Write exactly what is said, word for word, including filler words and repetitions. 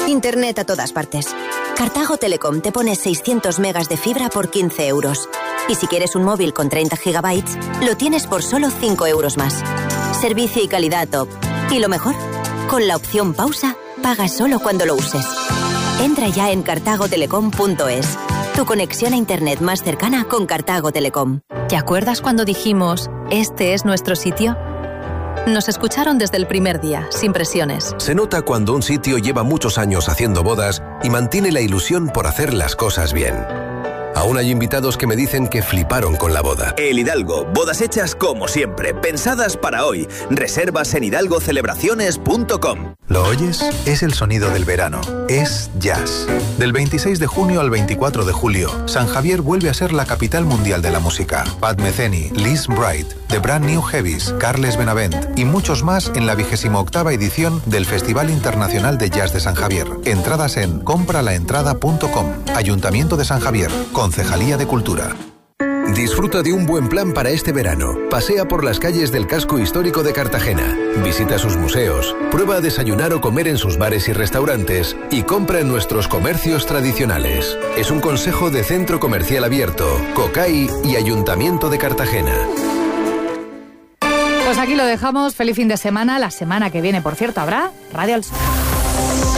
Internet a todas partes. Cartago Telecom te pone seiscientos megas de fibra por quince euros. Y si quieres un móvil con treinta gigabytes, lo tienes por solo cinco euros más. Servicio y calidad top. Y lo mejor, con la opción pausa, pagas solo cuando lo uses. Entra ya en cartago telecom punto es. Tu conexión a Internet más cercana con Cartago Telecom. ¿Te acuerdas cuando dijimos, este es nuestro sitio? Nos escucharon desde el primer día, sin presiones. Se nota cuando un sitio lleva muchos años haciendo bodas y mantiene la ilusión por hacer las cosas bien. Aún hay invitados que me dicen que fliparon con la boda. El Hidalgo, bodas hechas como siempre, pensadas para hoy. Reservas en hidalgo celebraciones punto com. ¿Lo oyes? Es el sonido del verano. Es jazz. Del veintiséis de junio al veinticuatro de julio, San Javier vuelve a ser la capital mundial de la música. Pat Metheny, Liz Bright, The Brand New Heavies, Carles Benavent y muchos más en la vigésima octava edición del Festival Internacional de Jazz de San Javier. Entradas en compralaentrada punto com. Ayuntamiento de San Javier. Concejalía de Cultura. Disfruta de un buen plan para este verano. Pasea por las calles del casco histórico de Cartagena. Visita sus museos. Prueba a desayunar o comer en sus bares y restaurantes. Y compra en nuestros comercios tradicionales. Es un consejo de Centro Comercial Abierto, COCAI y Ayuntamiento de Cartagena. Pues aquí lo dejamos. Feliz fin de semana. La semana que viene, por cierto, habrá Radio al Sol.